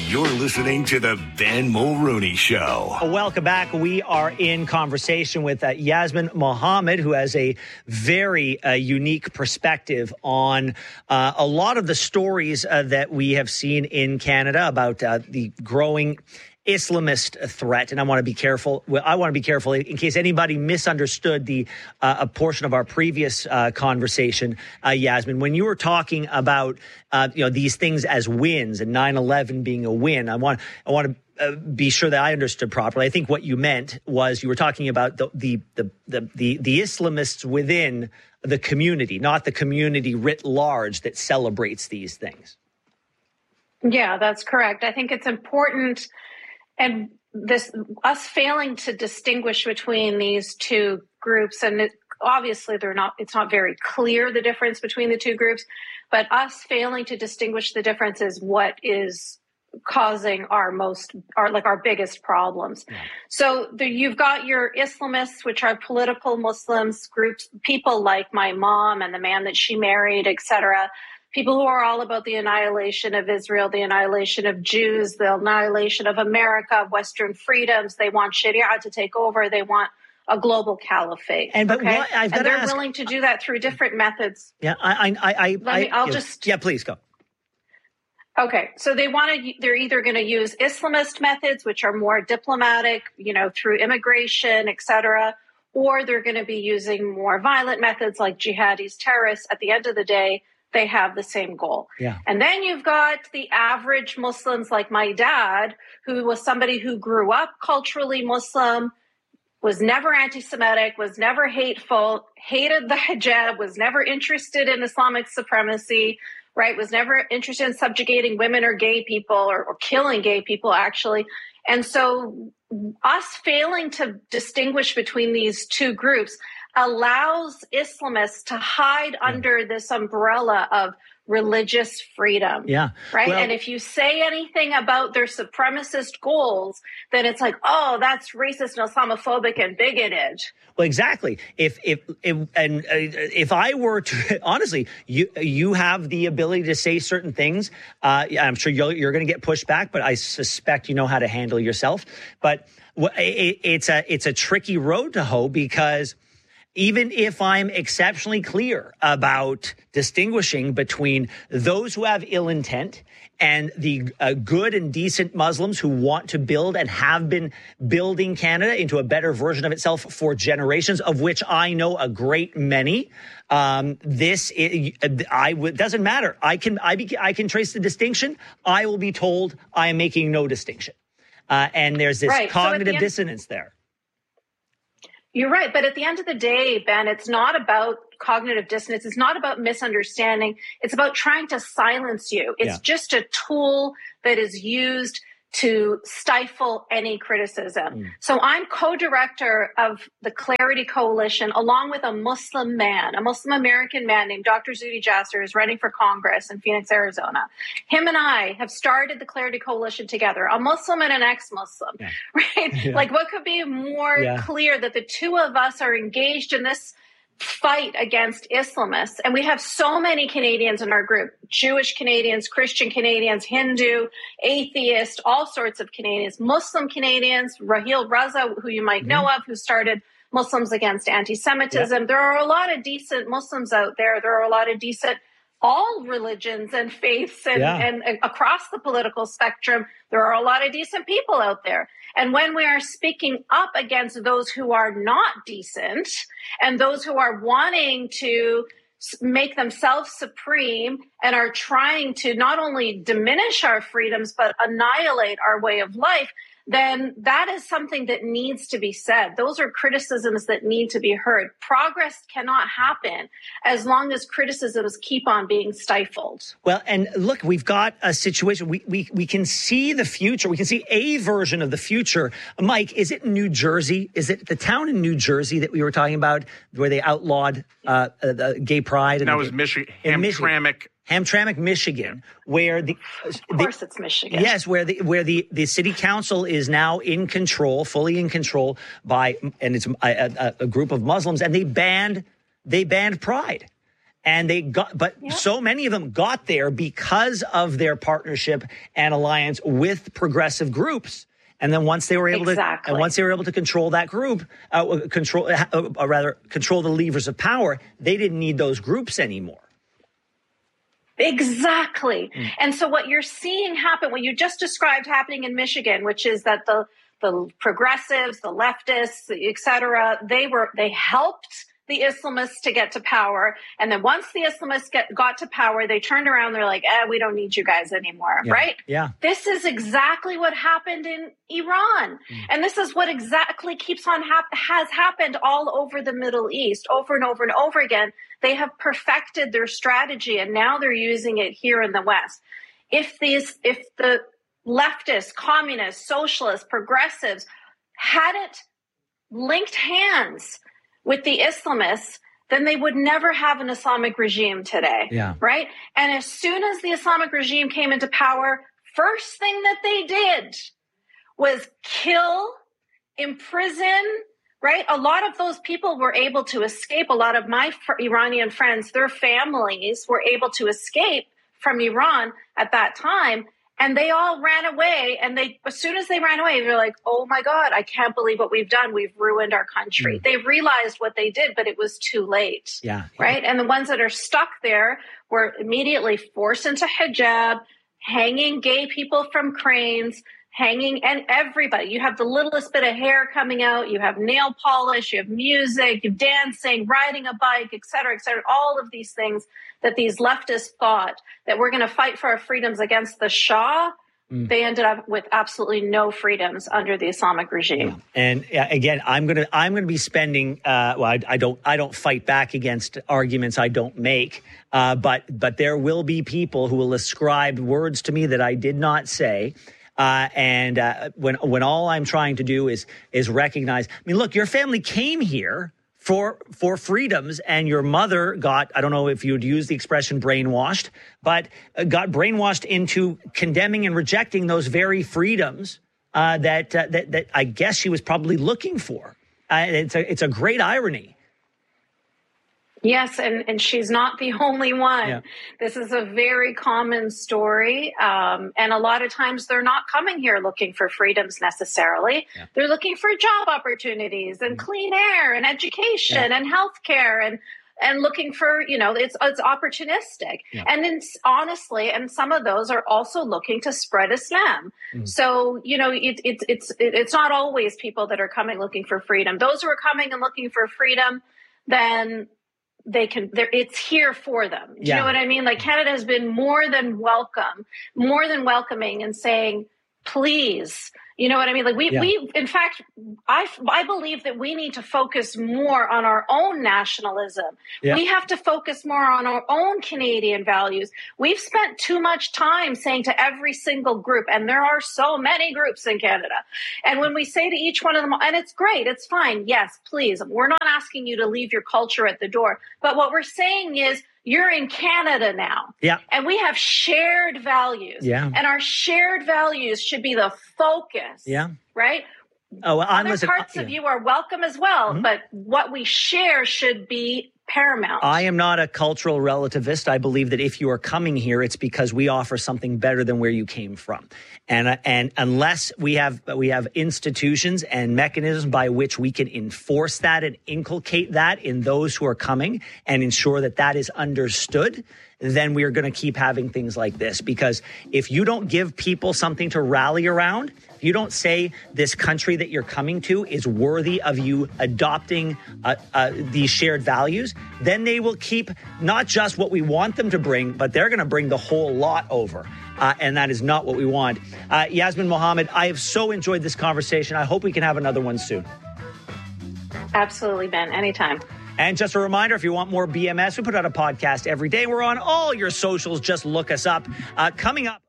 You're listening to the Ben Mulrooney Show. Welcome back. We are in conversation with Yasmin Mohammed, who has a very unique perspective on a lot of the stories that we have seen in Canada about the growing Islamist threat. And I want to be careful. I want to be careful in case anybody misunderstood a portion of our previous conversation, Yasmin. When you were talking about these things as wins and 9/11 being a win, I want to be sure that I understood properly. I think what you meant was you were talking about the Islamists within the community, not the community writ large that celebrates these things. Yeah, that's correct. I think it's important. And us failing to distinguish between these two groups, and obviously it's not very clear the difference between the two groups, but us failing to distinguish the difference is what is causing our biggest problems. Yeah. So you've got your Islamists, which are political Muslims, groups, people like my mom and the man that she married, etc. People who are all about the annihilation of Israel, the annihilation of Jews, the annihilation of America, of Western freedoms. They want Sharia to take over. They want a global callopate. And they're willing to do that through different methods. Yeah, please go. Okay, so they're either going to use Islamist methods, which are more diplomatic, through immigration, etc., or they're going to be using more violent methods like jihadis, terrorists. At the end of the day, they have the same goal. Yeah. And then you've got the average Muslims like my dad, who was somebody who grew up culturally Muslim, was never anti-Semitic, was never hateful, hated the hijab, was never interested in Islamic supremacy, right? Was never interested in subjugating women or gay people or killing gay people, actually. And so us failing to distinguish between these two groups allows Islamists to hide under this umbrella of religious freedom. Yeah. Right. And if you say anything about their supremacist goals, then it's like, oh, that's racist and Islamophobic and bigoted. Well, exactly. If I were to, honestly, you have the ability to say certain things. I'm sure you're going to get pushed back, but I suspect you know how to handle yourself. But it's a tricky road to hoe, because even if I'm exceptionally clear about distinguishing between those who have ill intent and the good and decent Muslims who want to build and have been building Canada into a better version of itself for generations, of which I know a great many, doesn't matter. I can trace the distinction. I will be told I am making no distinction. And there's this cognitive dissonance there. You're right. But at the end of the day, Ben, it's not about cognitive dissonance. It's not about misunderstanding. It's about trying to silence you. It's just a tool that is used to stifle any criticism. So I'm co-director of the Clarity Coalition, along with a Muslim American man named Dr. Zuhdi Jasser, who's running for Congress in Phoenix, Arizona. Him and I have started the Clarity Coalition together, a Muslim and an ex-Muslim, right? Yeah. Like, what could be more clear that the two of us are engaged in this fight against Islamists? And we have so many Canadians in our group: Jewish Canadians, Christian Canadians, Hindu, atheist, all sorts of Canadians, Muslim Canadians, Raheel Raza, who you might know of, who started Muslims Against Anti-Semitism. There are a lot of decent Muslims out there. There are a lot of decent all religions and faiths and across the political spectrum. There are a lot of decent people out there. And when we are speaking up against those who are not decent and those who are wanting to make themselves supreme and are trying to not only diminish our freedoms, but annihilate our way of life, then that is something that needs to be said. Those are criticisms that need to be heard. Progress cannot happen as long as criticisms keep on being stifled. Well, and look, we've got a situation. We can see the future. We can see a version of the future. Mike, is it New Jersey? Is it the town in New Jersey that we were talking about where they outlawed the gay pride? That was Michigan. Hamtramck, Michigan, where of course it's Michigan. Yes, where the city council is now in control, fully in control and it's a group of Muslims, and they banned pride. And so many of them got there because of their partnership and alliance with progressive groups. And then once they were able to control that group, control the levers of power, they didn't need those groups anymore. Exactly. And so what you're seeing happen, what you just described happening in Michigan, which is that the progressives, the leftists, et cetera, they helped the Islamists to get to power. And then once the Islamists got to power, they turned around. They're like, we don't need you guys anymore. Yeah. Right? Yeah. This is exactly what happened in Iran. And this is what exactly has happened all over the Middle East over and over and over again. They have perfected their strategy and now they're using it here in the West. If the leftists, communists, socialists, progressives hadn't linked hands with the Islamists, then they would never have an Islamic regime today. Yeah. Right? And as soon as the Islamic regime came into power, first thing that they did was kill, imprison, right? A lot of those people were able to escape. A lot of my Iranian friends, their families were able to escape from Iran at that time. And they all ran away. And as soon as they ran away, they're like, oh my God, I can't believe what we've done. We've ruined our country. They realized what they did, but it was too late. Yeah. Right. And the ones that are stuck there were immediately forced into hijab, hanging gay people from cranes, and everybody. You have the littlest bit of hair coming out. You have nail polish. You have music. You have dancing, riding a bike, et cetera, all of these things that these leftists thought that we're going to fight for our freedoms against the Shah. They ended up with absolutely no freedoms under the Islamic regime. And again, I'm going to be spending. I don't fight back against arguments I don't make. But there will be people who will ascribe words to me that I did not say. When all I'm trying to do is recognize. I mean, look, your family came here for freedoms, and your mother got, I don't know if you'd use the expression brainwashed, but got brainwashed into condemning and rejecting those very freedoms that I guess she was probably looking for. It's a great irony. Yes, and she's not the only one. Yeah. This is a very common story. And a lot of times they're not coming here looking for freedoms necessarily. Yeah. They're looking for job opportunities and clean air and education and healthcare and looking for, it's opportunistic. Yeah. And then honestly, and some of those are also looking to spread Islam. So, it's not always people that are coming looking for freedom. Those who are coming and looking for freedom, then it's here for them. Do you know what I mean? Like Canada has been more than welcoming and saying, please, you know what I mean? Like we in fact, I believe that we need to focus more on our own nationalism. Yeah. We have to focus more on our own Canadian values. We've spent too much time saying to every single group, and there are so many groups in Canada. And when we say to each one of them, and it's great, it's fine. Yes, please. We're not asking you to leave your culture at the door. But what we're saying is, you're in Canada now. Yeah. And we have shared values. Yeah. And our shared values should be the focus. Yeah. Right? Oh, well, other parts of you are welcome as well, but what we share should be paramount. I am not a cultural relativist. I believe that if you are coming here, it's because we offer something better than where you came from. And unless we have institutions and mechanisms by which we can enforce that and inculcate that in those who are coming and ensure that that is understood, then we are going to keep having things like this. Because if you don't give people something to rally around, if you don't say this country that you're coming to is worthy of you adopting these shared values, then they will keep not just what we want them to bring, but they're going to bring the whole lot over. And that is not what we want. Yasmin Mohammed, I have so enjoyed this conversation. I hope we can have another one soon. Absolutely, Ben. Anytime. And just a reminder, if you want more BMS, we put out a podcast every day. We're on all your socials. Just look us up. Coming up.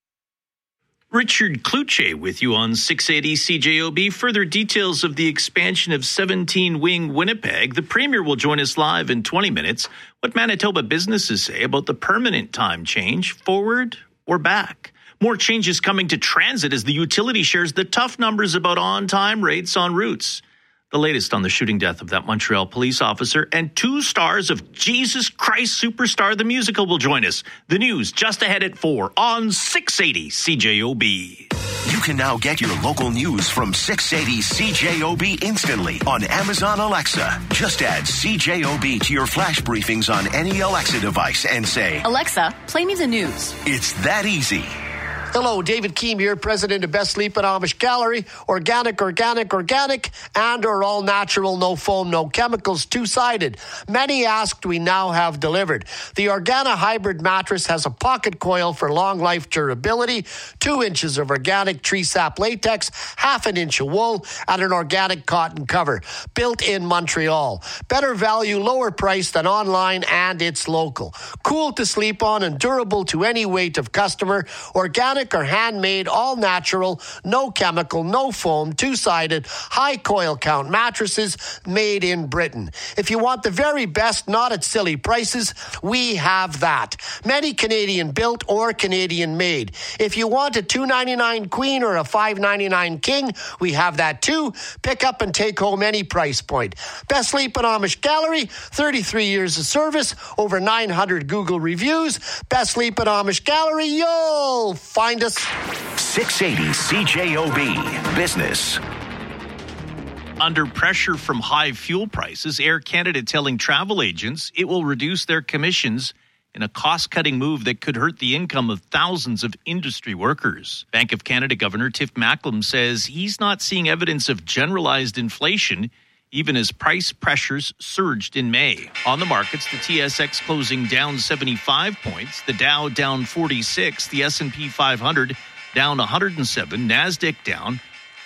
Richard Kluche with you on 680 CJOB. Further details of the expansion of 17-wing Winnipeg. The Premier will join us live in 20 minutes. What Manitoba businesses say about the permanent time change, forward or back. More changes coming to transit as the utility shares the tough numbers about on-time rates on routes. The latest on the shooting death of that Montreal police officer, and 2 stars of Jesus Christ Superstar the Musical will join us. The news just ahead at 4 on 680 CJOB. You can now get your local news from 680 CJOB instantly on Amazon Alexa. Just add CJOB to your flash briefings on any Alexa device and say, Alexa, play me the news. It's that easy. Hello, David Keem here, president of Best Sleep at Amish Gallery. Organic, and or all natural, no foam, no chemicals, two-sided. Many asked, we now have delivered. The Organa Hybrid mattress has a pocket coil for long life durability, 2 inches of organic tree sap latex, half an inch of wool, and an organic cotton cover. Built in Montreal. Better value, lower price than online, and it's local. Cool to sleep on and durable to any weight of customer. Organic or handmade, all natural, no chemical, no foam, two-sided, high coil count mattresses made in Britain. If you want the very best, not at silly prices, we have that. Many Canadian built or Canadian made. If you want a $2.99 queen or a $5.99 king, we have that too. Pick up and take home any price point. Best Sleep at Amish Gallery, 33 years of service, over 900 Google reviews. Best Sleep at Amish Gallery, you'll find us. 680 CJOB Business. Under pressure from high fuel prices, Air Canada telling travel agents it will reduce their commissions in a cost-cutting move that could hurt the income of thousands of industry workers. Bank of Canada Governor Tiff Macklem says he's not seeing evidence of generalized inflation, even as price pressures surged in May. On the markets, the TSX closing down 75 points, the Dow down 46, the S&P 500 down 107, NASDAQ down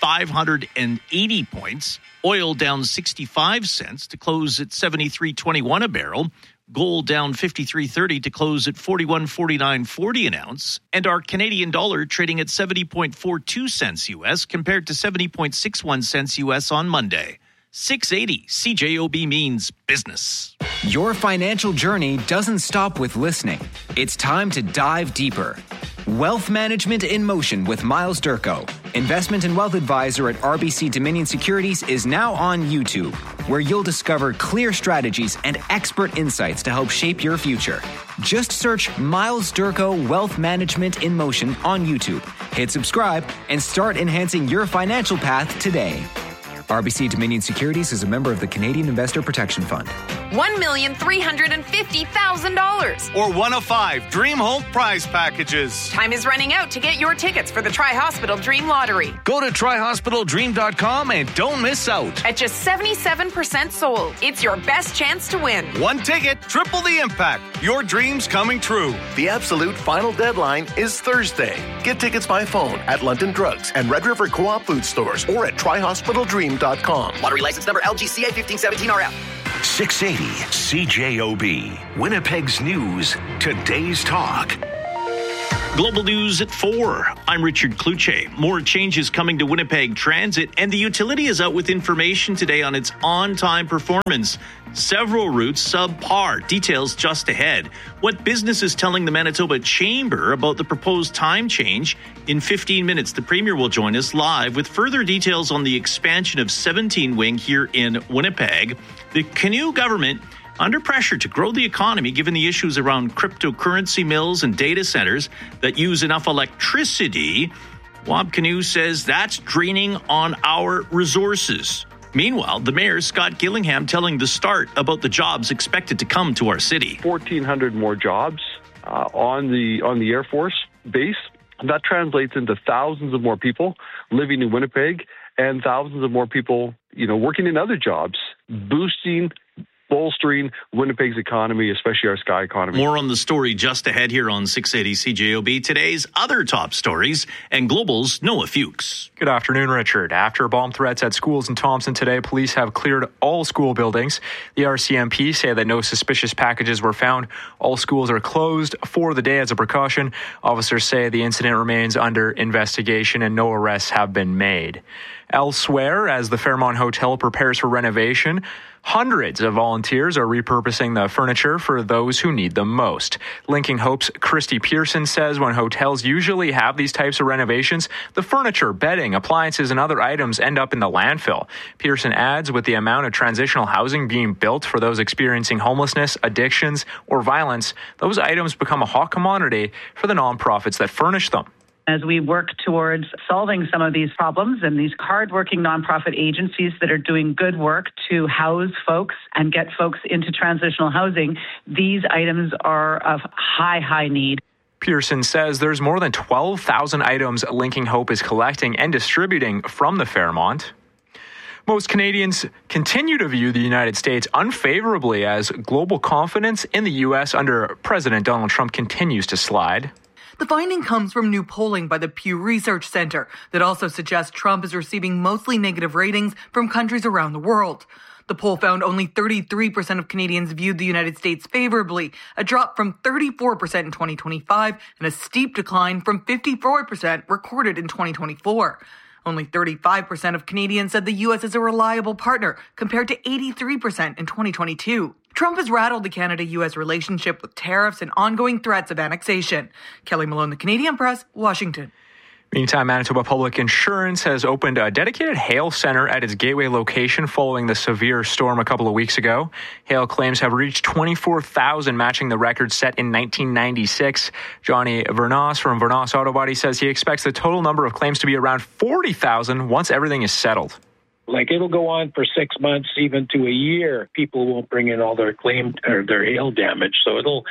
580 points, oil down 65 cents to close at 73.21 a barrel, gold down 53.30 to close at 41.49.40 an ounce, and our Canadian dollar trading at 70.42 cents U.S. compared to 70.61 cents U.S. on Monday. 680 CJOB means business. Your financial journey doesn't stop with listening. It's time to dive deeper. Wealth Management in Motion with Miles Durko, investment and wealth advisor at RBC Dominion Securities, is now on YouTube, where you'll discover clear strategies and expert insights to help shape your future. Just search Miles Durko Wealth Management in Motion on YouTube. Hit subscribe and start enhancing your financial path today. RBC Dominion Securities is a member of the Canadian Investor Protection Fund. $1,350,000. Or one of 5 Dream Home prize packages. Time is running out to get your tickets for the Tri-Hospital Dream Lottery. Go to tryhospitaldream.com and don't miss out. At just 77% sold, it's your best chance to win. 1 ticket, triple the impact. Your dreams coming true. The absolute final deadline is Thursday. Get tickets by phone at London Drugs and Red River Co-op food stores or at tryhospitaldream.com. Lottery license number LGCA 1517RF. 680 CJOB, Winnipeg's news, today's talk. Global news at 4. I'm Richard Kluche. More changes coming to Winnipeg Transit, and the utility is out with information today on its on-time performance. Several routes subpar. Details just ahead. What business is telling the Manitoba Chamber about the proposed time change? In 15 minutes, the Premier will join us live with further details on the expansion of 17 Wing here in Winnipeg. The Canoe government under pressure to grow the economy given the issues around cryptocurrency mills and data centers that use enough electricity. Wab Canoe says that's draining on our resources. Meanwhile, the mayor, Scott Gillingham, telling The Start about the jobs expected to come to our city. 1,400 more jobs on the Air Force base. That translates into thousands of more people living in Winnipeg and thousands of more people, working in other jobs, bolstering Winnipeg's economy, especially our sky economy. More on the story just ahead here on 680 CJOB. Today's other top stories and Global's Noah Fuchs. Good afternoon, Richard. After bomb threats at schools in Thompson today, police have cleared all school buildings. The RCMP say that no suspicious packages were found. All schools are closed for the day as a precaution. Officers say the incident remains under investigation and no arrests have been made. Elsewhere, as the Fairmont Hotel prepares for renovation, Hundreds of volunteers are repurposing the furniture for those who need them most. Linking Hope's Christy Pearson says when hotels usually have these types of renovations, the furniture, bedding, appliances, and other items end up in the landfill. Pearson adds, with the amount of transitional housing being built for those experiencing homelessness, addictions, or violence, those items become a hot commodity for the nonprofits that furnish them. As we work towards solving some of these problems and these hardworking nonprofit agencies that are doing good work to house folks and get folks into transitional housing, these items are of high need. Pearson says there's more than 12,000 items Linking Hope is collecting and distributing from the Fairmont. Most Canadians continue to view the United States unfavorably as global confidence in the U.S. under President Donald Trump continues to slide. The finding comes from new polling by the Pew Research Center that also suggests Trump is receiving mostly negative ratings from countries around the world. The poll found only 33% of Canadians viewed the United States favorably, a drop from 34% in 2025 and a steep decline from 54% recorded in 2024. Only 35% of Canadians said the U.S. is a reliable partner, compared to 83% in 2022. Trump has rattled the Canada-U.S. relationship with tariffs and ongoing threats of annexation. Kelly Malone, The Canadian Press, Washington. Meantime, Manitoba Public Insurance has opened a dedicated hail center at its Gateway location following the severe storm a couple of weeks ago. Hail claims have reached 24,000, matching the record set in 1996. Johnny Vernos from Vernos Auto Body says he expects the total number of claims to be around 40,000 once everything is settled. Like, it'll go on for 6 months, even to a year. People won't bring in all their claim or their hail damage, so it'll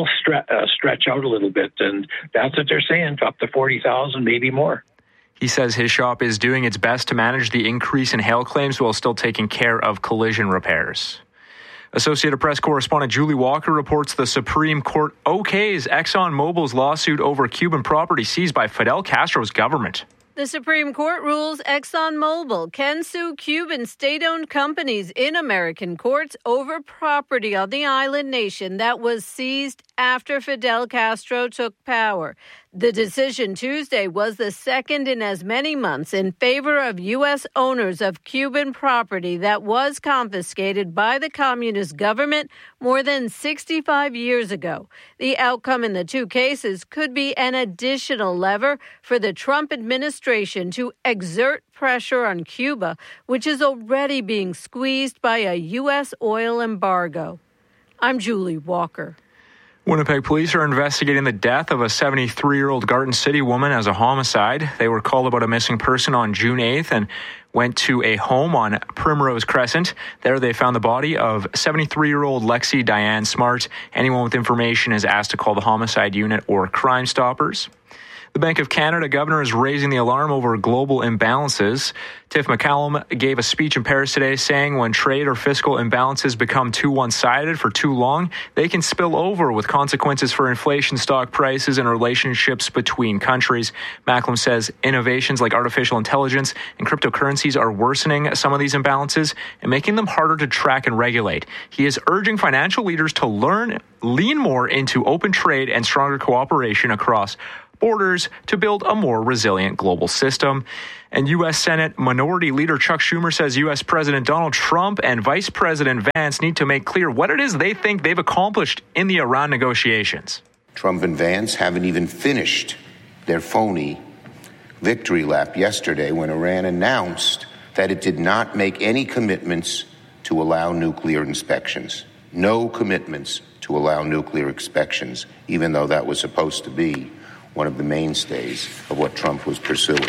stretch out a little bit, and that's what they're saying, up to 40,000, maybe more. He says his shop is doing its best to manage the increase in hail claims while still taking care of collision repairs. Associated Press correspondent Julie Walker reports the Supreme Court okays ExxonMobil's lawsuit over Cuban property seized by Fidel Castro's government. The Supreme Court rules ExxonMobil can sue Cuban state-owned companies in American courts over property on the island nation that was seized after Fidel Castro took power. The decision Tuesday was the second in as many months in favor of U.S. owners of Cuban property that was confiscated by the communist government more than 65 years ago. The outcome in the two cases could be an additional lever for the Trump administration to exert pressure on Cuba, which is already being squeezed by a U.S. oil embargo. I'm Julie Walker. Winnipeg police are investigating the death of a 73-year-old Garden City woman as a homicide. They were called about a missing person on June 8th and went to a home on Primrose Crescent. There they found the body of 73-year-old Lexi Diane Smart. Anyone with information is asked to call the homicide unit or Crime Stoppers. The Bank of Canada governor is raising the alarm over global imbalances. Tiff McCallum gave a speech in Paris today saying when trade or fiscal imbalances become too one-sided for too long, they can spill over with consequences for inflation, stock prices, and relationships between countries. McCallum says innovations like artificial intelligence and cryptocurrencies are worsening some of these imbalances and making them harder to track and regulate. He is urging financial leaders to lean more into open trade and stronger cooperation across borders to build a more resilient global system. And U.S. Senate Minority Leader Chuck Schumer says U.S. President Donald Trump and Vice President Vance need to make clear what it is they think they've accomplished in the Iran negotiations. Trump and Vance haven't even finished their phony victory lap yesterday when Iran announced that it did not make any commitments to allow nuclear inspections. No commitments to allow nuclear inspections, even though that was supposed to be one of the mainstays of what Trump was pursuing.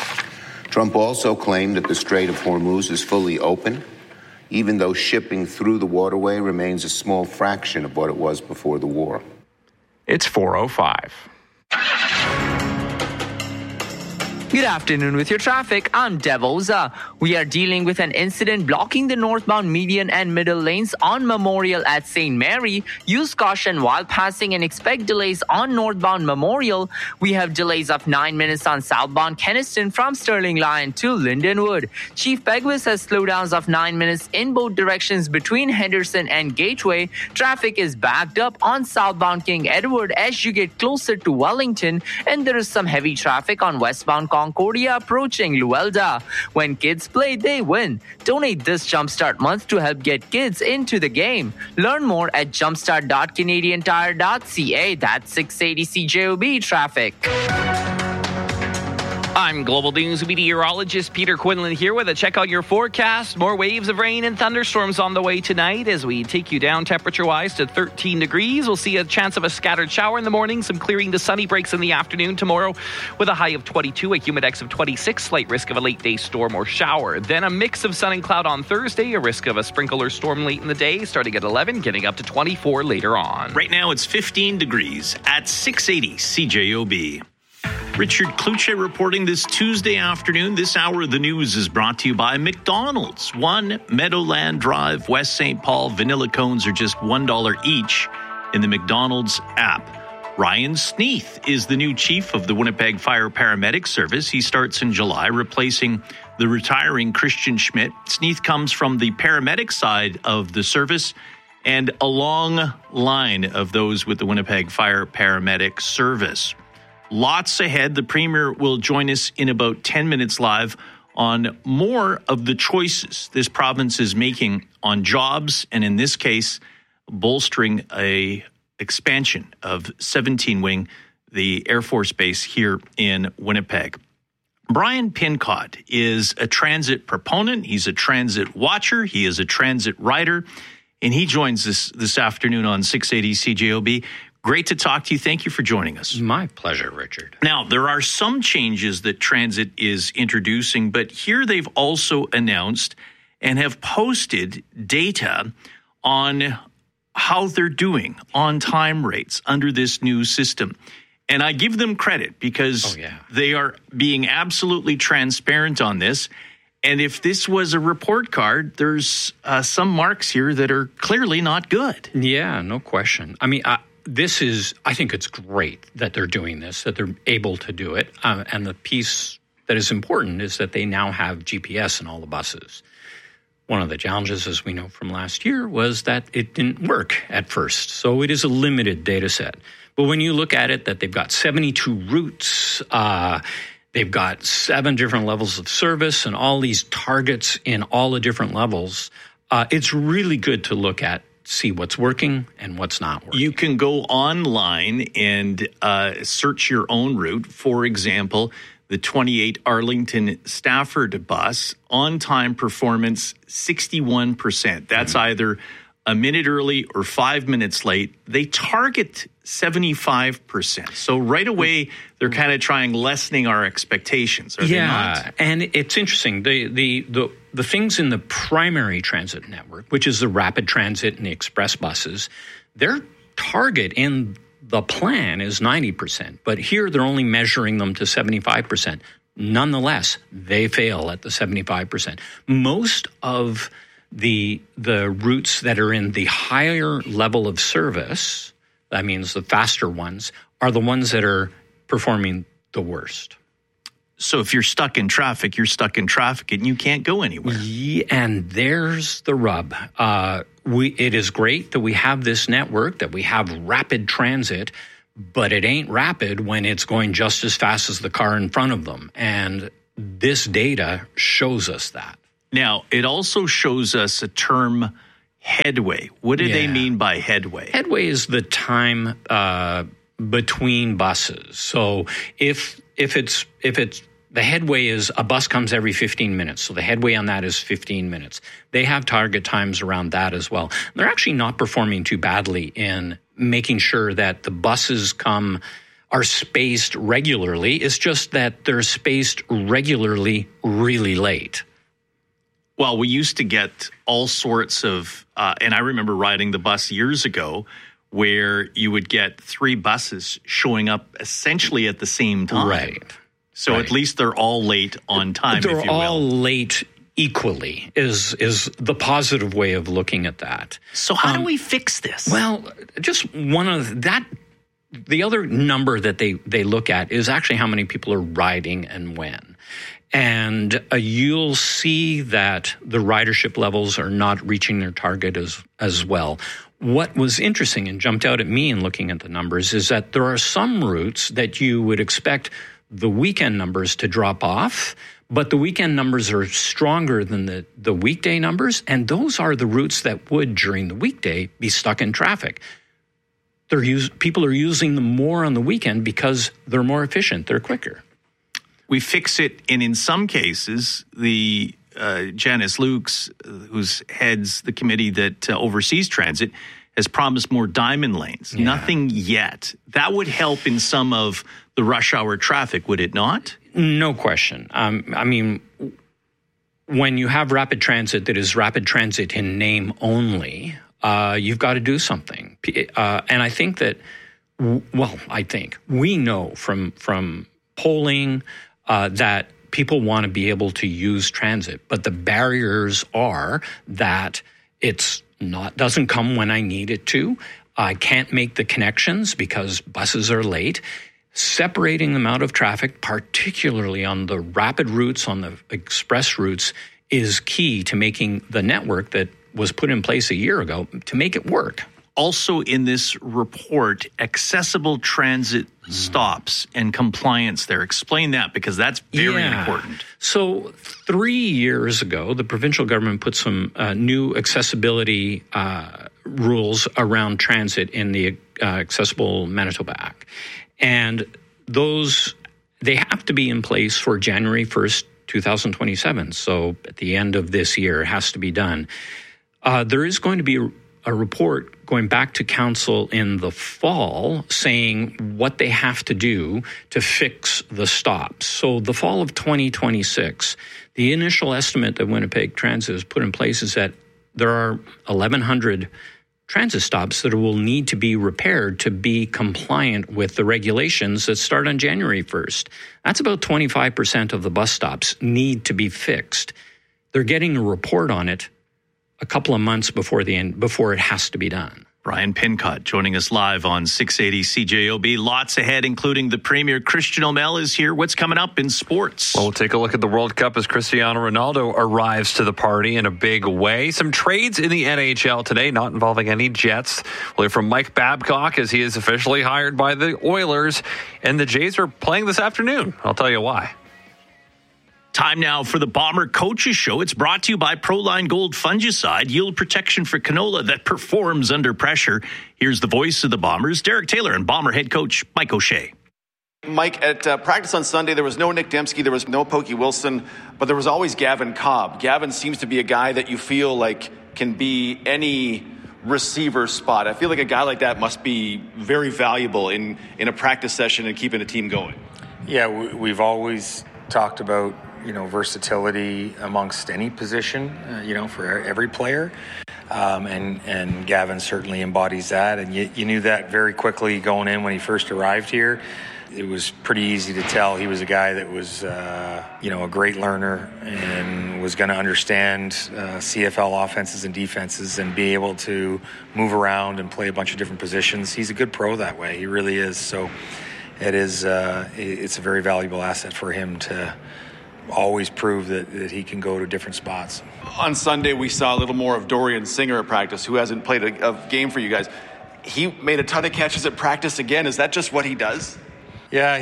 Trump also claimed that the Strait of Hormuz is fully open, even though shipping through the waterway remains a small fraction of what it was before the war. It's 4:05. Good afternoon with your traffic. I'm Dev Oza. We are dealing with an incident blocking the northbound median and middle lanes on Memorial at St. Mary. Use caution while passing and expect delays on northbound Memorial. We have delays of 9 minutes on southbound Kenniston from Sterling Line to Lindenwood. Chief Peguis has slowdowns of 9 minutes in both directions between Henderson and Gateway. Traffic is backed up on southbound King Edward as you get closer to Wellington, and there is some heavy traffic on westbound Concordia approaching Luelda. When kids play, they win. Donate this Jumpstart month to help get kids into the game. Learn more at jumpstart.canadiantire.ca. That's 680 CJOB traffic. I'm Global News meteorologist Peter Quinlan here with a check on your forecast. More waves of rain and thunderstorms on the way tonight as we take you down temperature-wise to 13 degrees. We'll see a chance of a scattered shower in the morning, some clearing to sunny breaks in the afternoon tomorrow with a high of 22, a humidex of 26, slight risk of a late-day storm or shower. Then a mix of sun and cloud on Thursday, a risk of a sprinkle or storm late in the day, starting at 11, getting up to 24 later on. Right now it's 15 degrees at 680 CJOB. Richard Kluche reporting this Tuesday afternoon. This hour of the news is brought to you by McDonald's. 1 Meadowland Drive, West St. Paul. Vanilla cones are just $1 each in the McDonald's app. Ryan Sneath is the new chief of the Winnipeg Fire Paramedic Service. He starts in July, replacing the retiring Christian Schmidt. Sneath comes from the paramedic side of the service and a long line of those with the Winnipeg Fire Paramedic Service. Lots ahead. The Premier will join us in about 10 minutes live on more of the choices this province is making on jobs, and in this case, bolstering a expansion of 17 Wing, the Air Force Base here in Winnipeg. Brian Pincott is a transit proponent. He's a transit watcher. He is a transit rider, and he joins us this afternoon on 680 CJOB. Great to talk to you. Thank you for joining us. My pleasure, Richard. Now, there are some changes that transit is introducing, but here they've also announced and have posted data on how they're doing on time rates under this new system. And I give them credit because they are being absolutely transparent on this. And if this was a report card, there's some marks here that are clearly not good. Yeah, no question. I mean, I think it's great that they're doing this, that they're able to do it. And the piece that is important is that they now have GPS in all the buses. One of the challenges, as we know from last year, was that it didn't work at first. So it is a limited data set. But when you look at it, that they've got 72 routes, they've got 7 different levels of service and all these targets in all the different levels, it's really good to look at, see what's working and what's not working. You can go online and search your own route. For example, the 28 Arlington Stafford bus, on-time performance 61%. That's either a minute early or 5 minutes late. They target 75%. So right away, they're kind of lessening our expectations, are they not? And it's interesting. The things in the primary transit network, which is the rapid transit and the express buses, their target in the plan is 90%. But here they're only measuring them to 75%. Nonetheless, they fail at the 75%. Most of the routes that are in the higher level of service, that means the faster ones, are the ones that are performing the worst. So if you're stuck in traffic, and you can't go anywhere. Yeah, and there's the rub. It is great that we have this network, that we have rapid transit, but it ain't rapid when it's going just as fast as the car in front of them. And this data shows us that. Now, it also shows us a term, headway. What do they mean by headway? Headway is the time between buses. So if it's the headway is a bus comes every 15 minutes. So the headway on that is 15 minutes. They have target times around that as well. They're actually not performing too badly in making sure that the buses are spaced regularly. It's just that they're spaced regularly really late. Well, we used to get all sorts of, and I remember riding the bus years ago, where you would get 3 buses showing up essentially at the same time. Right. So at least they're all late on time, if you will. They're all late equally is the positive way of looking at that. So how do we fix this? Well, just one of that. The other number that they look at is actually how many people are riding and when. And you'll see that the ridership levels are not reaching their target as well. What was interesting and jumped out at me in looking at the numbers is that there are some routes that you would expect the weekend numbers to drop off, but the weekend numbers are stronger than the weekday numbers, and those are the routes that would, during the weekday, be stuck in traffic. People are using them more on the weekend because they're more efficient, they're quicker. We fix it, and in some cases, the Janice Lukes, who's heads the committee that oversees transit, has promised more diamond lanes. Yeah. Nothing yet. That would help in some of the rush hour traffic, would it not? No question. I mean, when you have rapid transit that is rapid transit in name only, you've got to do something. And I think that, we know from polling that people want to be able to use transit, but the barriers are that doesn't come when I need it to. I can't make the connections because buses are late. Separating them out of traffic, particularly on the rapid routes, on the express routes, is key to making the network that was put in place a year ago to make it work. Also in this report, accessible transit stops and compliance there. Explain that, because that's very important. So 3 years ago, the provincial government put some new accessibility rules around transit in the Accessible Manitoba Act. And they have to be in place for January 1st, 2027. So at the end of this year, it has to be done. There is going to be a report going back to council in the fall saying what they have to do to fix the stops. So the fall of 2026, the initial estimate that Winnipeg Transit has put in place is that there are 1,100 transit stops that will need to be repaired to be compliant with the regulations that start on January 1st. That's about 25% of the bus stops need to be fixed. They're getting a report on it a couple of months before it has to be done. Brian Pincott joining us live on 680 CJOB. Lots ahead, including the Premier. Christian O'Mell is here. What's coming up in sports? Well, we'll take a look at the World Cup as Cristiano Ronaldo arrives to the party in a big way. Some trades in the NHL today, not involving any Jets. We'll hear from Mike Babcock as he is officially hired by the Oilers. And the Jays are playing this afternoon. I'll tell you why. Time now for the Bomber Coaches Show. It's brought to you by Proline Gold Fungicide, yield protection for canola that performs under pressure. Here's the voice of the Bombers, Derek Taylor, and Bomber head coach Mike O'Shea. Mike, at practice on Sunday, there was no Nick Dembski, there was no Pokey Wilson, but there was always Gavin Cobb. Gavin seems to be a guy that you feel like can be any receiver spot. I feel like a guy like that must be very valuable in a practice session and keeping a team going. Yeah, we've always talked about versatility amongst any position, for every player. And Gavin certainly embodies that. And you knew that very quickly going in when he first arrived here. It was pretty easy to tell he was a guy that was, a great learner and was going to understand CFL offenses and defenses and be able to move around and play a bunch of different positions. He's a good pro that way. He really is. So it's a very valuable asset for him to always prove that he can go to different spots. On Sunday, we saw a little more of Dorian Singer at practice, who hasn't played a game for you guys. He made a ton of catches at practice again. Is that just what he does? Yeah,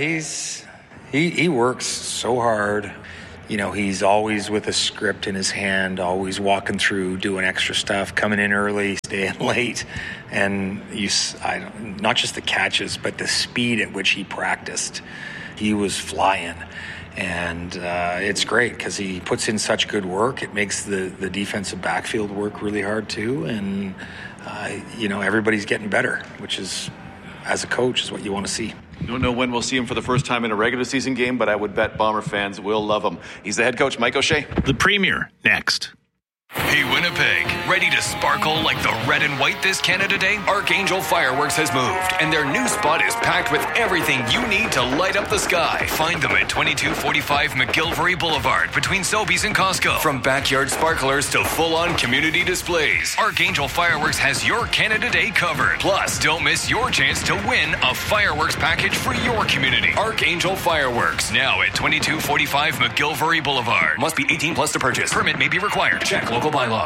he works so hard. He's always with a script in his hand, always walking through, doing extra stuff, coming in early, staying late. And not just the catches, but the speed at which he practiced. He was flying. And it's great because he puts in such good work. It makes the defensive backfield work really hard too. And, everybody's getting better, which is, as a coach, is what you want to see. Don't know when we'll see him for the first time in a regular season game, but I would bet Bomber fans will love him. He's the head coach, Mike O'Shea. The Premier, next. Hey Winnipeg, ready to sparkle like the red and white this Canada Day? Archangel Fireworks has moved, and their new spot is packed with everything you need to light up the sky. Find them at 2245 McGilvery Boulevard between Sobeys and Costco. From backyard sparklers to full-on community displays, Archangel Fireworks has your Canada Day covered. Plus, don't miss your chance to win a fireworks package for your community. Archangel Fireworks, now at 2245 McGilvery Boulevard. Must be 18 plus to purchase. Permit may be required. Check local bylaws.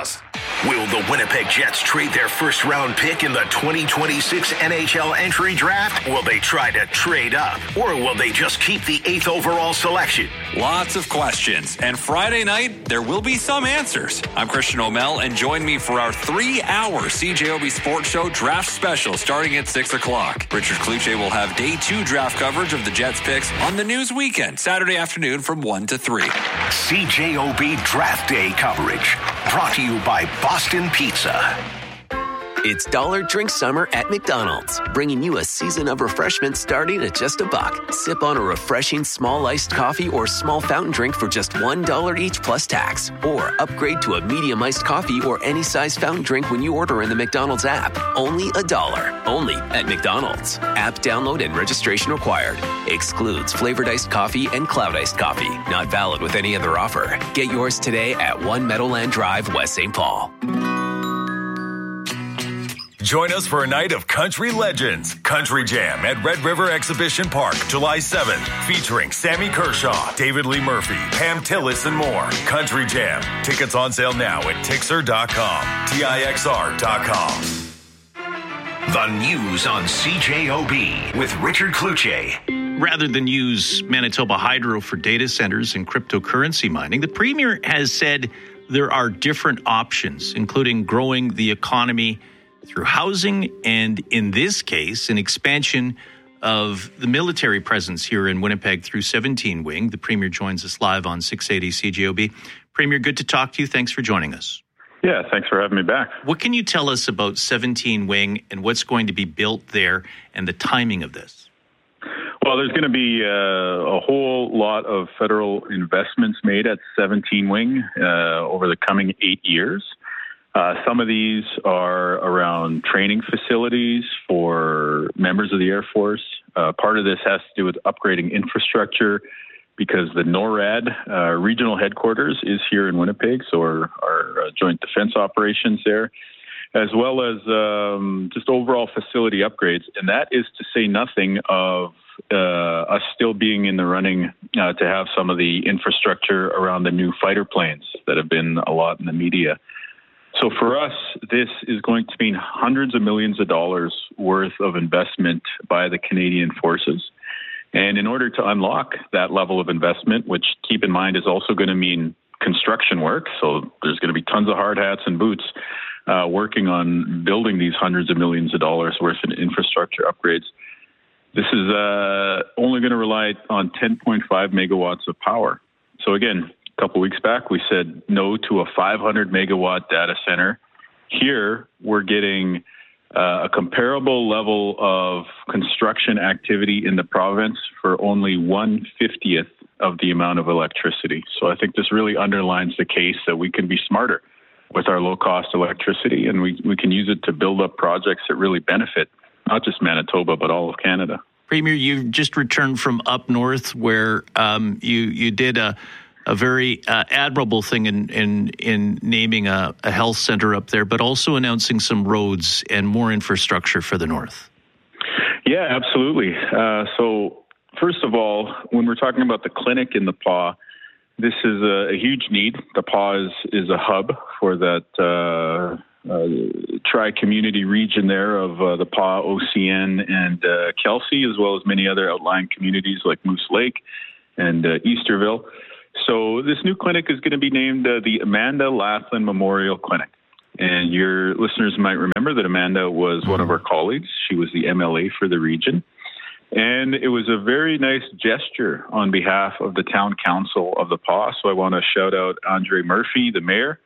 Will the Winnipeg Jets trade their first-round pick in the 2026 NHL entry draft? Will they try to trade up? Or will they just keep the 8th overall selection? Lots of questions. And Friday night, there will be some answers. I'm Christian O'Mell, and join me for our 3-hour CJOB Sports Show draft special starting at 6 o'clock. Richard Kluche will have day 2 draft coverage of the Jets picks on the News Weekend, Saturday afternoon from 1 to 3. CJOB Draft Day coverage. Brought to you by Boston Pizza. It's Dollar Drink Summer at McDonald's, bringing you a season of refreshment starting at just $1. Sip on a refreshing small iced coffee or small fountain drink for just $1 each plus tax. Or upgrade to a medium iced coffee or any size fountain drink when you order in the McDonald's app. Only $1. Only at McDonald's. App download and registration required. Excludes flavored iced coffee and cloud iced coffee. Not valid with any other offer. Get yours today at 1 Meadowland Drive, West St. Paul. Join us for a night of country legends. Country Jam at Red River Exhibition Park, July 7th. Featuring Sammy Kershaw, David Lee Murphy, Pam Tillis, and more. Country Jam. Tickets on sale now at Tixer.com. TIXR.com. The news on CJOB with Richard Kluche. Rather than use Manitoba Hydro for data centers and cryptocurrency mining, the Premier has said there are different options, including growing the economy through housing and, in this case, an expansion of the military presence here in Winnipeg through 17 Wing. The Premier joins us live on 680 CJOB. Premier, good to talk to you. Thanks for joining us. Yeah, thanks for having me back. What can you tell us about 17 Wing and what's going to be built there and the timing of this? Well, there's going to be a whole lot of federal investments made at 17 Wing over the coming 8 years. Some of these are around training facilities for members of the Air Force. Part of this has to do with upgrading infrastructure because the NORAD regional headquarters is here in Winnipeg, so our joint defense operations there, as well as just overall facility upgrades. And that is to say nothing of us still being in the running to have some of the infrastructure around the new fighter planes that have been a lot in the media. So for us, this is going to mean hundreds of millions of dollars worth of investment by the Canadian Forces. And in order to unlock that level of investment, which keep in mind is also going to mean construction work, so there's going to be tons of hard hats and boots working on building these hundreds of millions of dollars worth of infrastructure upgrades. This is only going to rely on 10.5 megawatts of power. So again, a couple weeks back, we said no to a 500 megawatt data center. Here, we're getting a comparable level of construction activity in the province for only 1/50th of the amount of electricity. So I think this really underlines the case that we can be smarter with our low-cost electricity, and we can use it to build up projects that really benefit not just Manitoba, but all of Canada. Premier, you've just returned from up north where you did a very admirable thing in naming a health center up there, but also announcing some roads and more infrastructure for the north. Yeah, absolutely. So first of all, when we're talking about the clinic in the PAW, this is a huge need. The PAW is a hub for that tri-community region there of the PAW, OCN, and Kelsey, as well as many other outlying communities like Moose Lake and Easterville. So this new clinic is going to be named the Amanda Laughlin Memorial Clinic. And your listeners might remember that Amanda was one of our colleagues. She was the MLA for the region. And it was a very nice gesture on behalf of the town council of the PAW. So I want to shout out Andre Murphy, the mayor,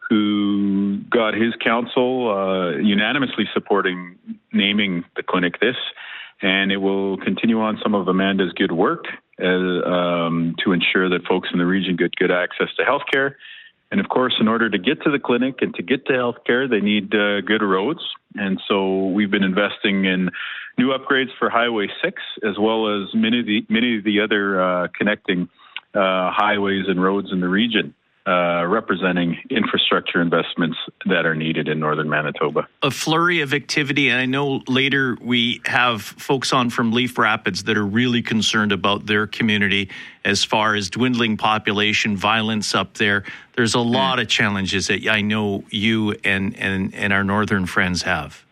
who got his council unanimously supporting naming the clinic this. And it will continue on some of Amanda's good work to ensure that folks in the region get good access to healthcare. And of course, in order to get to the clinic and to get to healthcare, they need good roads. And so we've been investing in new upgrades for Highway 6, as well as many of the other connecting highways and roads in the region. representing infrastructure investments that are needed in northern Manitoba. A flurry of activity, and I know later we have folks on from Leaf Rapids that are really concerned about their community as far as dwindling population, violence up there. There's a lot of challenges that I know you and our northern friends have.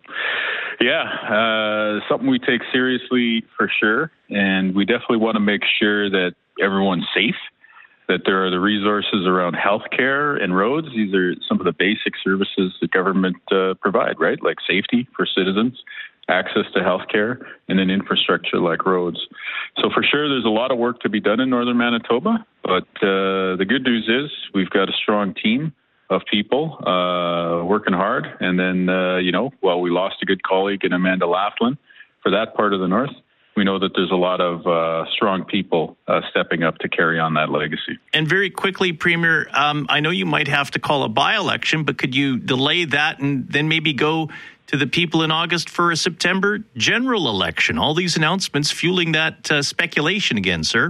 Yeah, something we take seriously for sure, and we definitely want to make sure that everyone's safe, that there are the resources around healthcare and roads. These are some of the basic services the government provide, right? Like safety for citizens, access to healthcare, and then infrastructure like roads. So for sure, there's a lot of work to be done in northern Manitoba, but the good news is we've got a strong team of people working hard. And then, while we lost a good colleague in Amanda Laughlin for that part of the north, we know that there's a lot of strong people stepping up to carry on that legacy. And very quickly, Premier, I know you might have to call a by-election, but could you delay that and then maybe go to the people in August for a September general election? All these announcements fueling that speculation again, sir.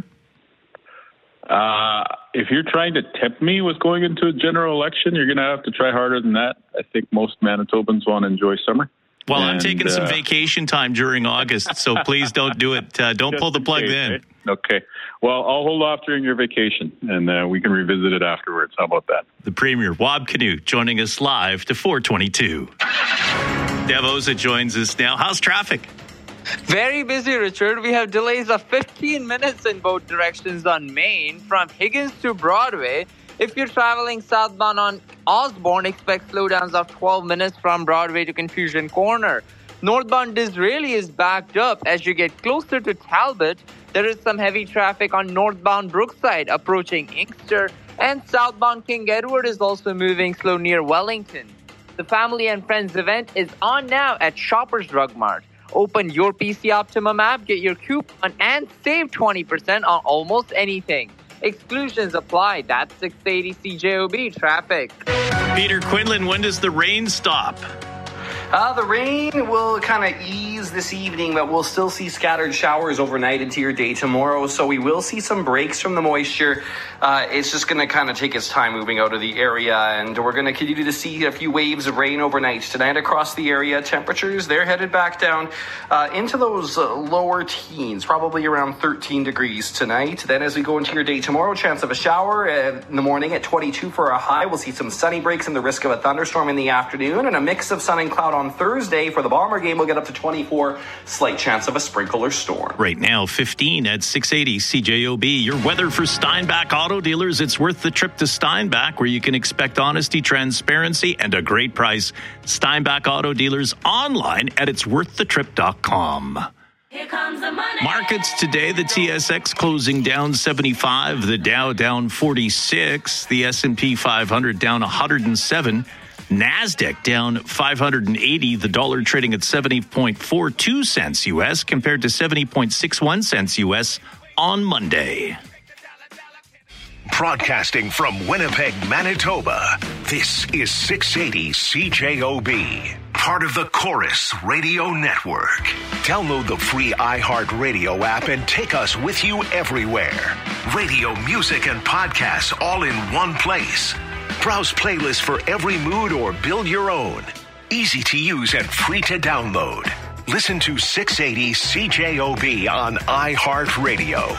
If you're trying to tempt me with going into a general election, you're going to have to try harder than that. I think most Manitobans want to enjoy summer. Well, I'm taking some vacation time during August, so please don't do it. Don't pull the plug then. Right? Okay. Well, I'll hold off during your vacation, and we can revisit it afterwards. How about that? The Premier, Wab Kinew, joining us live to 422. Devosa joins us now. How's traffic? Very busy, Richard. We have delays of 15 minutes in both directions on Main from Higgins to Broadway. If you're traveling southbound on Osborne, expect slowdowns of 12 minutes from Broadway to Confusion Corner. Northbound Disraeli is backed up as you get closer to Talbot. There is some heavy traffic on northbound Brookside approaching Inkster, and southbound King Edward is also moving slow near Wellington. The Family and Friends event is on now at Shoppers Drug Mart. Open your PC Optimum app, get your coupon, and save 20% on almost anything. Exclusions apply. That's 680 CJOB traffic. Peter Quinlan, when does the rain stop? The rain will kind of ease this evening, but we'll still see scattered showers overnight into your day tomorrow. So we will see some breaks from the moisture. It's just going to kind of take its time moving out of the area, and we're going to continue to see a few waves of rain overnight tonight across the area. Temperatures, they're headed back down into those lower teens, probably around 13 degrees tonight. Then as we go into your day tomorrow, chance of a shower in the morning at 22 for a high. We'll see some sunny breaks and the risk of a thunderstorm in the afternoon, and a mix of sun and cloud on Thursday. For the Bomber game, we'll get up to 24, slight chance of a sprinkle or storm. Right now, 15 at 680 CJOB. Your weather for Steinbach Auto Dealers. It's worth the trip to Steinbach, where you can expect honesty, transparency, and a great price. Steinbach Auto Dealers online at itsworththetrip.com. Here comes the money. Markets today, the TSX closing down 75, the Dow down 46, the S&P 500 down 107, NASDAQ down 580, the dollar trading at 70.42 cents U.S. compared to 70.61 cents U.S. on Monday. Broadcasting from Winnipeg, Manitoba, this is 680 CJOB, part of the Chorus Radio Network. Download the free iHeartRadio app and take us with you everywhere. Radio, music, and podcasts all in one place. Browse playlists for every mood or build your own. Easy to use and free to download. Listen to 680 CJOB on iHeartRadio.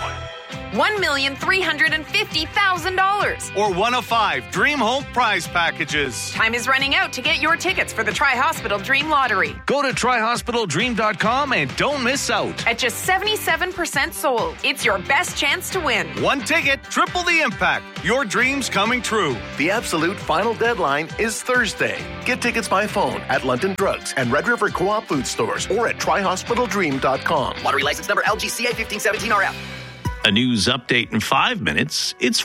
$1,350,000. Or one of 5 Dream Home prize packages. Time is running out to get your tickets for the Tri-Hospital Dream Lottery. Go to TriHospitalDream.com and don't miss out. At just 77% sold, it's your best chance to win. One ticket, triple the impact. Your dreams coming true. The absolute final deadline is Thursday. Get tickets by phone at London Drugs and Red River Co-op food stores or at TriHospitalDream.com. Lottery license number LGCA 1517RF. A news update in 5 minutes. It's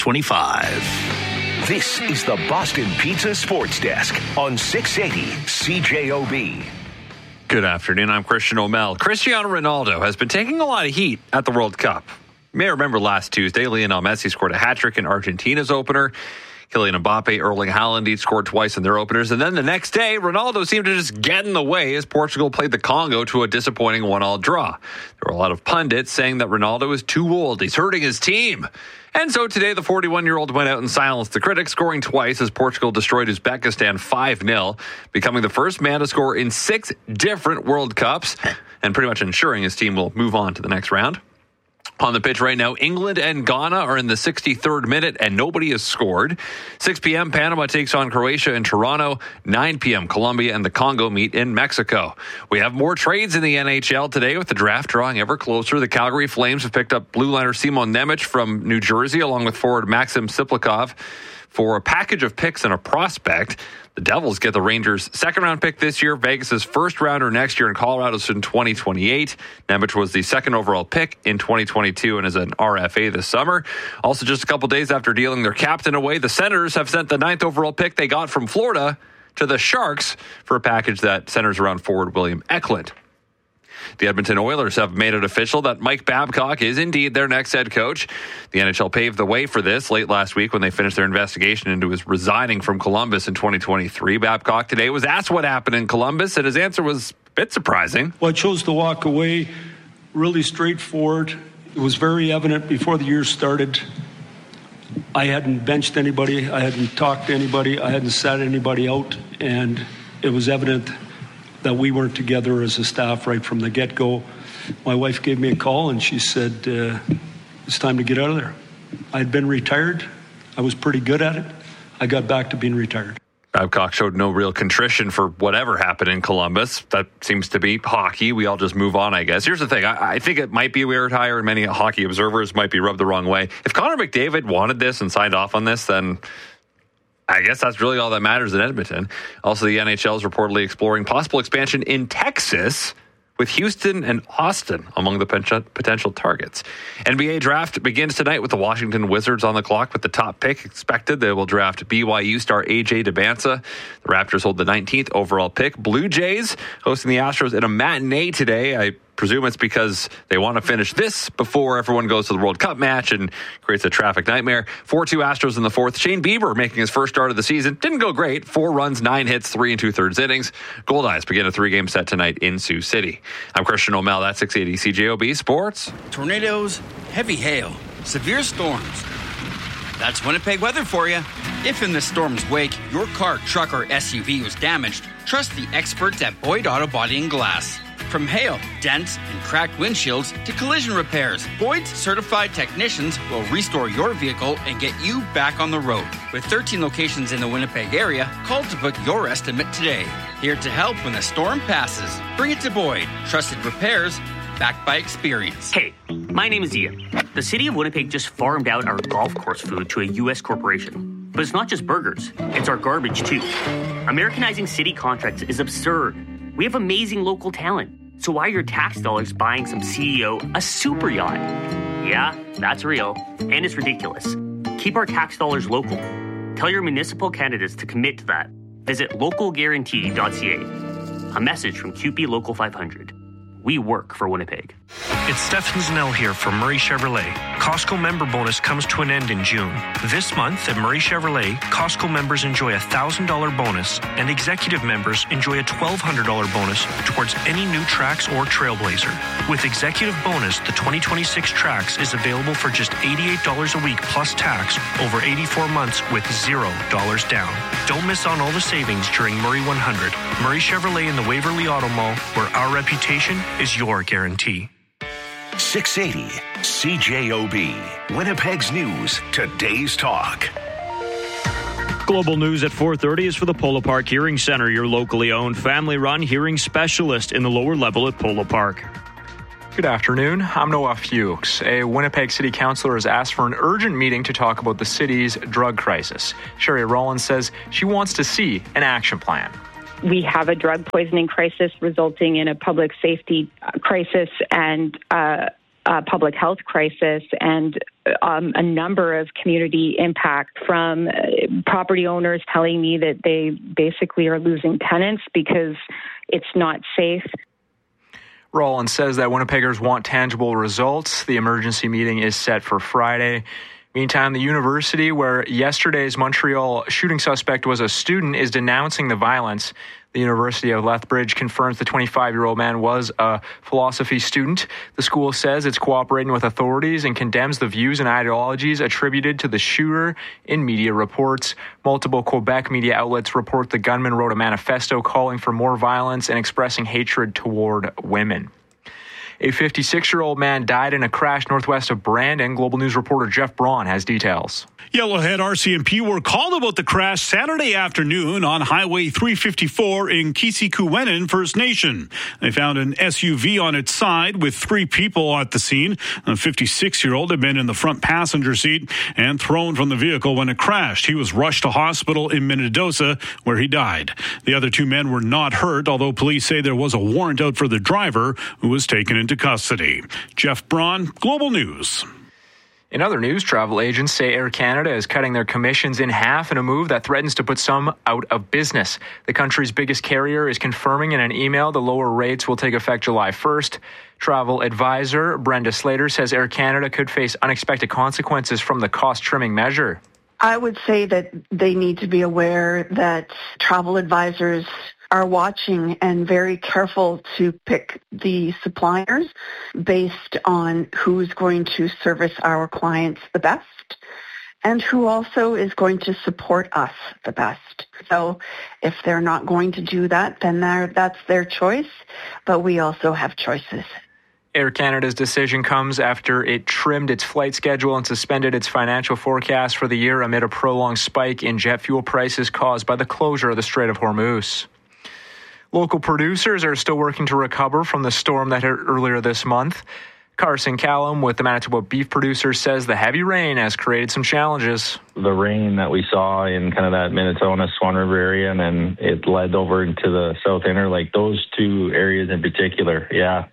4:25. This is the Boston Pizza Sports Desk on 680 CJOB. Good afternoon. I'm Christian O'Mell. Cristiano Ronaldo has been taking a lot of heat at the World Cup. You may remember last Tuesday, Lionel Messi scored a hat-trick in Argentina's opener, Kylian Mbappe, Erling Haaland each scored twice in their openers. And then the next day, Ronaldo seemed to just get in the way as Portugal played the Congo to a disappointing 1-1 draw. There were a lot of pundits saying that Ronaldo is too old. He's hurting his team. And so today, the 41-year-old went out and silenced the critics, scoring twice as Portugal destroyed Uzbekistan 5-0, becoming the first man to score in 6 different World Cups and pretty much ensuring his team will move on to the next round. On the pitch right now, England and Ghana are in the 63rd minute and nobody has scored. 6 p.m., Panama takes on Croatia in Toronto. 9 p.m., Colombia and the Congo meet in Mexico. We have more trades in the NHL today with the draft drawing ever closer. The Calgary Flames have picked up blue liner Simon Nemec from New Jersey along with forward Maxim Siplikov for a package of picks and a prospect. The Devils get the Rangers' second-round pick this year, Vegas' first-rounder next year, and Colorado's in 2028. Nemec was the second overall pick in 2022 and is an RFA this summer. Also, just a couple days after dealing their captain away, the Senators have sent the 9th overall pick they got from Florida to the Sharks for a package that centers around forward William Eklund. The Edmonton Oilers have made it official that Mike Babcock is indeed their next head coach. The NHL paved the way for this late last week when they finished their investigation into his resigning from Columbus in 2023. Babcock today was asked what happened in Columbus, and his answer was a bit surprising. Well, I chose to walk away really straightforward. It was very evident before the year started. I hadn't benched anybody. I hadn't talked to anybody. I hadn't sat anybody out, and it was evident that we weren't together as a staff right from the get-go. My wife gave me a call and she said, it's time to get out of there. I had been retired. I was pretty good at it. I got back to being retired. Babcock showed no real contrition for whatever happened in Columbus. That seems to be hockey. We all just move on, I guess. Here's the thing. I think it might be a weird hire, and many hockey observers might be rubbed the wrong way. If Connor McDavid wanted this and signed off on this, then I guess that's really all that matters in Edmonton. Also, the NHL is reportedly exploring possible expansion in Texas, with Houston and Austin among the potential targets. NBA draft begins tonight with the Washington Wizards on the clock with the top pick expected. They will draft BYU star AJ DeBanza. The Raptors hold the 19th overall pick. Blue Jays hosting the Astros in a matinee today. I presume it's because they want to finish this before everyone goes to the World Cup match and creates a traffic nightmare. 4-2 Astros in the fourth. Shane Bieber making his first start of the season. Didn't go great. 4 runs, 9 hits, 3 2/3 innings. Goldeyes begin a 3-game set tonight in Sioux City. I'm Christian O'Mell. That's 680 CJOB Sports. Tornadoes, heavy hail, severe storms. That's Winnipeg weather for you. If in the storm's wake, your car, truck, or SUV was damaged, trust the experts at Boyd Auto Body and Glass. From hail, dents, and cracked windshields to collision repairs, Boyd's certified technicians will restore your vehicle and get you back on the road. With 13 locations in the Winnipeg area, call to book your estimate today. Here to help when the storm passes. Bring it to Boyd. Trusted repairs, backed by experience. Hey, my name is Ian. The city of Winnipeg just farmed out our golf course food to a U.S. corporation. But it's not just burgers. It's our garbage, too. Americanizing city contracts is absurd. We have amazing local talent. So why are your tax dollars buying some CEO a super yacht? Yeah, that's real. And it's ridiculous. Keep our tax dollars local. Tell your municipal candidates to commit to that. Visit localguarantee.ca. A message from QP Local 500. We work for Winnipeg. It's Stefan Zanell here from Murray Chevrolet. Costco member bonus comes to an end in June. This month at Murray Chevrolet, Costco members enjoy a $1,000 bonus and executive members enjoy a $1,200 bonus towards any new Trax or Trailblazer. With executive bonus, the 2026 Trax is available for just $88 a week plus tax over 84 months with $0 down. Don't miss on all the savings during Murray 100. Murray Chevrolet in the Waverly Auto Mall, where our reputation is your guarantee. 680 CJOB, Winnipeg's News, today's talk. Global news at 4:30 is for the Polo Park Hearing Center, your locally owned, family-run hearing specialist in the lower level at Polo Park. Good afternoon. I'm Noah Fuchs. A Winnipeg City Councillor has asked for an urgent meeting to talk about the city's drug crisis. Sherry Rollins says she wants to see an action plan. We have a drug poisoning crisis resulting in a public safety crisis and a public health crisis and a number of community impact from property owners telling me that they basically are losing tenants because it's not safe. Rollins says that Winnipeggers want tangible results. The emergency meeting is set for Friday. Meantime, the university where yesterday's Montreal shooting suspect was a student is denouncing the violence. The University of Lethbridge confirms the 25-year-old man was a philosophy student. The school says it's cooperating with authorities and condemns the views and ideologies attributed to the shooter in media reports. Multiple Quebec media outlets report the gunman wrote a manifesto calling for more violence and expressing hatred toward women. A 56-year-old man died in a crash northwest of Brandon. Global News reporter Jeff Braun has details. Yellowhead RCMP were called about the crash Saturday afternoon on Highway 354 in Kisikuenan First Nation. They found an SUV on its side with 3 people at the scene. A 56-year-old had been in the front passenger seat and thrown from the vehicle when it crashed. He was rushed to hospital in Minnedosa, where he died. The other 2 men were not hurt, although police say there was a warrant out for the driver, who was taken into custody. Jeff Braun, Global News. In other news, travel agents say Air Canada is cutting their commissions in half in a move that threatens to put some out of business. The country's biggest carrier is confirming in an email the lower rates will take effect July 1st. Travel advisor Brenda Slater says Air Canada could face unexpected consequences from the cost-trimming measure. I would say that they need to be aware that travel advisors are watching and very careful to pick the suppliers based on who's going to service our clients the best and who also is going to support us the best. So if they're not going to do that, then that's their choice, but we also have choices. Air Canada's decision comes after it trimmed its flight schedule and suspended its financial forecast for the year amid a prolonged spike in jet fuel prices caused by the closure of the Strait of Hormuz. Local producers are still working to recover from the storm that hit earlier this month. Carson Callum with the Manitoba Beef Producers says the heavy rain has created some challenges. The rain that we saw in kind of that Minnesota Swan River area, and then it led over into the South Inner, like those 2 areas in particular,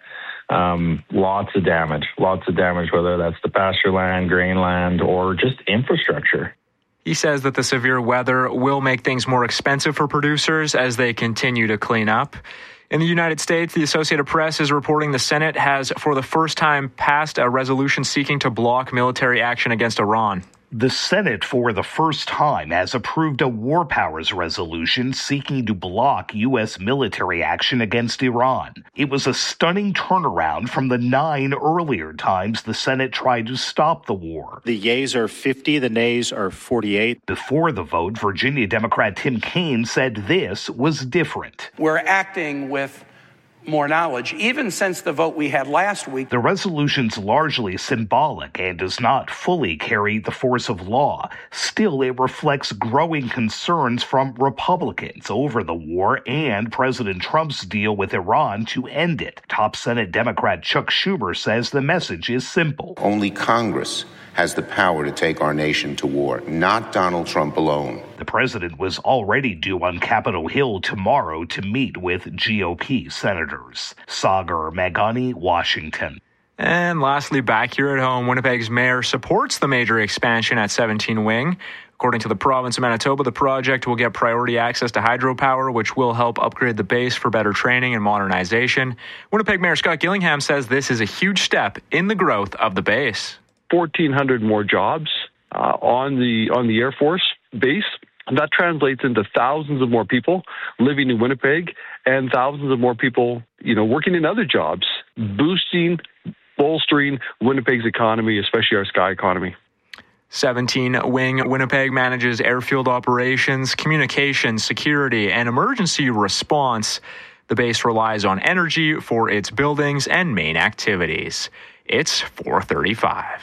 lots of damage, whether that's the pasture land, grain land, or just infrastructure. He says that the severe weather will make things more expensive for producers as they continue to clean up. In the United States, the Associated Press is reporting the Senate has, for the first time, passed a resolution seeking to block military action against Iran. The Senate, for the first time, has approved a war powers resolution seeking to block U.S. military action against Iran. It was a stunning turnaround from the 9 earlier times the Senate tried to stop the war. The yeas are 50, the nays are 48. Before the vote, Virginia Democrat Tim Kaine said this was different. We're acting with more knowledge, even since the vote we had last week. The resolution's largely symbolic and does not fully carry the force of law. Still, it reflects growing concerns from Republicans over the war and President Trump's deal with Iran to end it. Top Senate Democrat Chuck Schumer says the message is simple. Only Congress has the power to take our nation to war, not Donald Trump alone. The president was already due on Capitol Hill tomorrow to meet with GOP senators. Sagar Meghani, Washington. And lastly, back here at home, Winnipeg's mayor supports the major expansion at 17 Wing. According to the province of Manitoba, the project will get priority access to hydropower, which will help upgrade the base for better training and modernization. Winnipeg Mayor Scott Gillingham says this is a huge step in the growth of the base. 1,400 more jobs on the Air Force base. And that translates into thousands of more people living in Winnipeg and thousands of more people, working in other jobs, bolstering Winnipeg's economy, especially our sky economy. 17 Wing Winnipeg manages airfield operations, communications, security, and emergency response. The base relies on energy for its buildings and main activities. It's 4:35.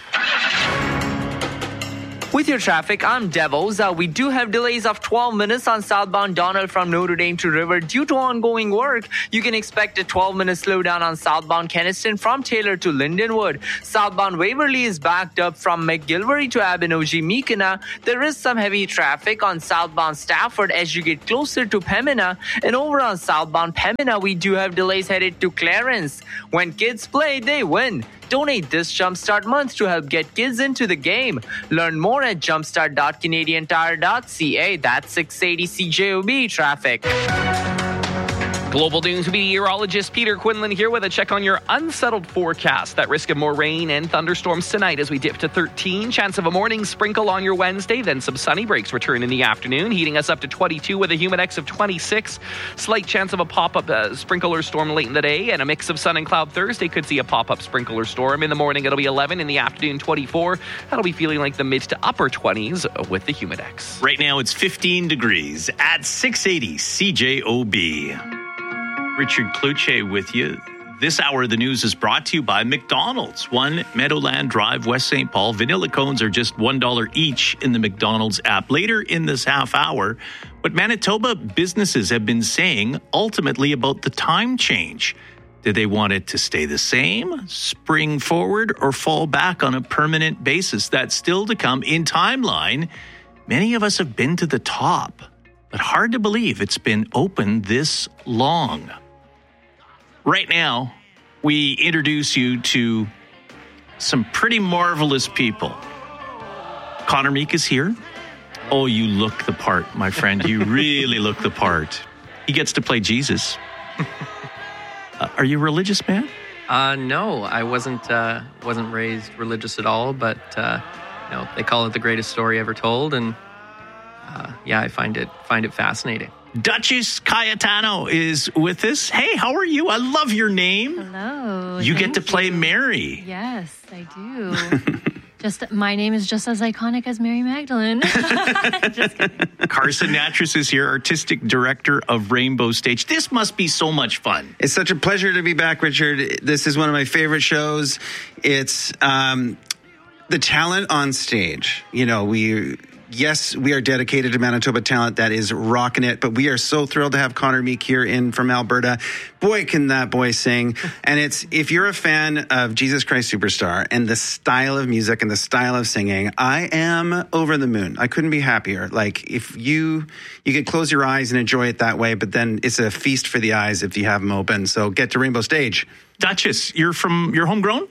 With your traffic, I'm Devoza. We do have delays of 12 minutes on southbound Donald from Notre Dame to River due to ongoing work. You can expect a 12-minute slowdown on southbound Keniston from Taylor to Lindenwood. Southbound Waverly is backed up from McGilvery to Abinogi-Meekina. There is some heavy traffic on southbound Stafford as you get closer to Pembina. And over on southbound Pembina, we do have delays headed to Clarence. When kids play, they win. Donate this Jumpstart month to help get kids into the game. Learn more at jumpstart.canadiantire.ca. That's 680 CJOB traffic. Global News meteorologist Peter Quinlan here with a check on your unsettled forecast. That risk of more rain and thunderstorms tonight as we dip to 13. Chance of a morning sprinkle on your Wednesday, then some sunny breaks return in the afternoon, heating us up to 22 with a humidex of 26. Slight chance of a pop-up sprinkle or storm late in the day, and a mix of sun and cloud Thursday could see a pop-up sprinkle or storm. In the morning, it'll be 11. In the afternoon, 24. That'll be feeling like the mid to upper 20s with the humidex. Right now, it's 15 degrees at 680 CJOB. Richard Kluche with you. This hour of the news is brought to you by McDonald's. 1 Meadowland Drive, West St. Paul. Vanilla cones are just $1 each in the McDonald's app. Later in this half hour, what Manitoba businesses have been saying ultimately about the time change. Do they want it to stay the same, spring forward, or fall back on a permanent basis? That's still to come in timeline. Many of us have been to the top, but hard to believe it's been open this long. Right now, we introduce you to some pretty marvelous people. Connor Meek is here. Oh, you look the part, my friend. You really look the part. He gets to play Jesus. Are you a religious man? No, I wasn't raised religious at all, but they call it the greatest story ever told, and I find it fascinating. Duchess Cayetano is with us. Hey, how are you? I love your name. Hello. You get to play Mary. Yes, I do. My name is just as iconic as Mary Magdalene. Just kidding. Carson Natras is here, artistic director of Rainbow Stage. This must be so much fun. It's such a pleasure to be back, Richard. This is one of my favorite shows. It's the talent on stage. Yes, we are dedicated to Manitoba talent that is rocking it, but we are so thrilled to have Connor Meek here from Alberta. Boy, can that boy sing. And if you're a fan of Jesus Christ Superstar and the style of music and the style of singing, I am over the moon. I couldn't be happier. Like, if you could close your eyes and enjoy it that way, but then it's a feast for the eyes if you have them open. So get to Rainbow Stage. Duchess, you're homegrown?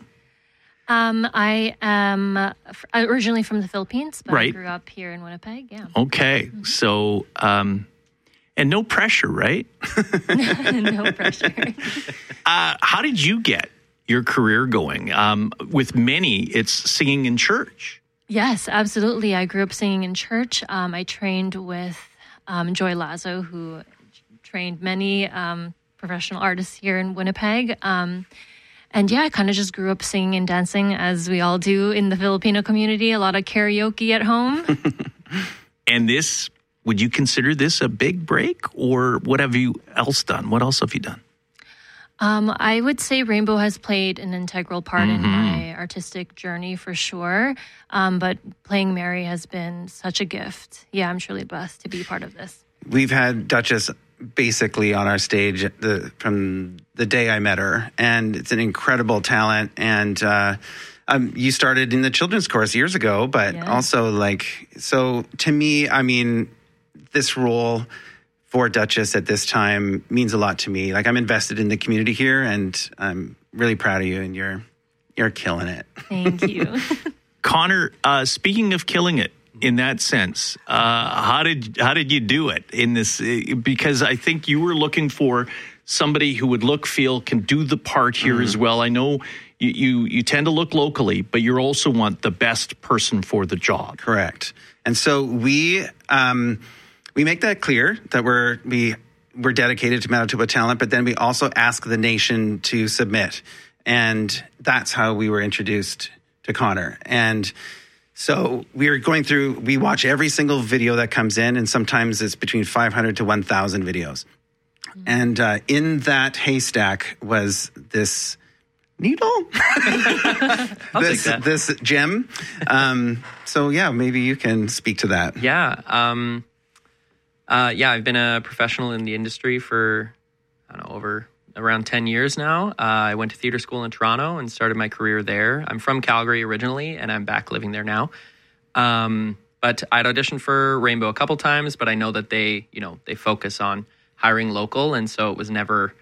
I am originally from the Philippines, but right. I grew up here in Winnipeg. Yeah. Okay. So, and no pressure, right? No pressure. How did you get your career going? With many, it's singing in church. Yes, absolutely. I grew up singing in church. I trained with Joy Lazo, who trained many professional artists here in Winnipeg. And I kind of just grew up singing and dancing as we all do in the Filipino community. A lot of karaoke at home. And would you consider this a big break, or what have you else done? What else have you done? I would say Rainbow has played an integral part in my artistic journey for sure. But playing Mary has been such a gift. Yeah, I'm truly blessed to be part of this. We've had Duchess basically on our stage from the day I met her, and it's an incredible talent. And you started in the children's chorus years ago, but also so to me, I mean, this role for Duchess at this time means a lot to me. Like, I'm invested in the community here, and I'm really proud of you, and you're killing it. Thank you. Connor, speaking of killing it, in that sense, how did you do it in this? Because I think you were looking for somebody who would can do the part here as well. I know you tend to look locally, but you also want the best person for the job. Correct. And so we make that clear that we're dedicated to Manitoba talent, but then we also ask the nation to submit, and that's how we were introduced to Connor. And so we watch every single video that comes in, and sometimes it's between 500 to 1,000 videos. And in that haystack was this needle, this gem. So maybe you can speak to that. Yeah. I've been a professional in the industry for, over around 10 years now. I went to theater school in Toronto and started my career there. I'm from Calgary originally, and I'm back living there now. But I'd auditioned for Rainbow a couple times, but I know that they focus on hiring local, and so it was never